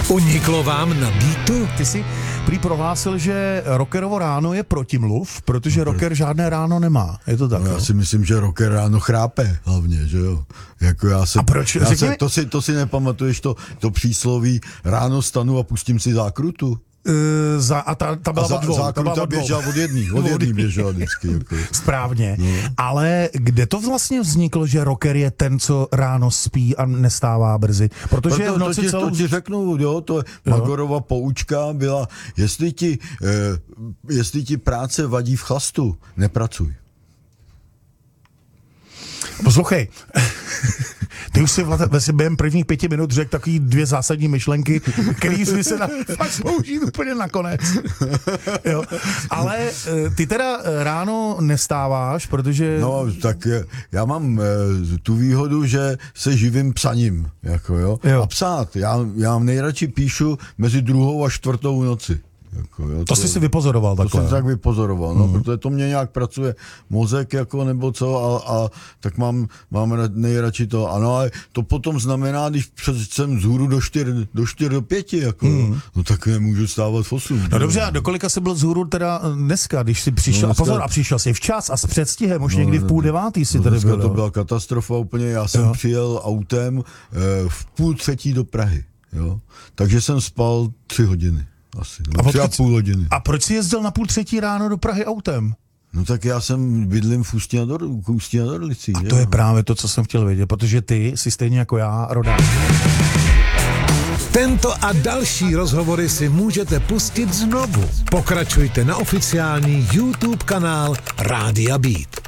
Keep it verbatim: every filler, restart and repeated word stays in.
Uniklo vám na Beatu? Ty jsi prý prohlásil, že rockerovo ráno je protimluv, protože rocker žádné ráno nemá. Je to tak? No, já si myslím, že rocker ráno chrápe hlavně, že jo. Jako já se, a proč? Já Řekni... se, to, si, to si nepamatuješ to, to přísloví ráno stanu a pustím si zákrutu? Uh, za, a ta, ta byla a za, od dvou. Zákruta běžela od jedný, od jedný běžela vždycky. Jako. Správně. No. Ale kde to vlastně vzniklo, že rocker je ten, co ráno spí a nestává brzy? Protože Proto, v noci to, ti, celou... to ti řeknu, jo, to Magorova poučka byla, jestli ti, eh, jestli ti práce vadí v chlastu, nepracuj. Poslouchej, ty už si vlastně během prvních pěti minut řekl takový dvě zásadní myšlenky, který jsi se na, fakt použít úplně nakonec. Jo. Ale ty teda ráno nestáváš, protože... No, tak já mám tu výhodu, že se živím psaním, jako jo. jo. A psát, já, já nejradši píšu mezi druhou a čtvrtou noci. Jako, jo, to, to jsi si vypozoroval takhle. To jsem tak vypozoroval, no, mm. protože to mě nějak pracuje mozek, jako nebo co, a, a tak mám, mám nejradši to. Ano, ale to potom znamená, když jsem vzhůru do čtyř, do čtyř, do pěti, jako, mm. no tak nemůžu stávat v osm. No dobře, a do kolika jsi byl vzhůru teda dneska, když jsi přišel, no dneska... a pozor, a přišel jsi včas a s předstihem, už no, někdy v půl devátý si no, tady byl. To byla katastrofa úplně, já jsem jo. přijel autem eh, v půl třetí do Prahy, jo, takže jsem spal tři hodiny. Asi, no, a, tři a půl hodiny. A proč jsi jezdil na půl třetí ráno do Prahy autem? No tak já jsem bydlím v Ústí nad Orlicí. A to je právě to, co jsem chtěl vědět, protože ty jsi stejně jako já rodák. Tento a další rozhovory si můžete pustit znovu. Pokračujte na oficiální YouTube kanál Rádia Beat.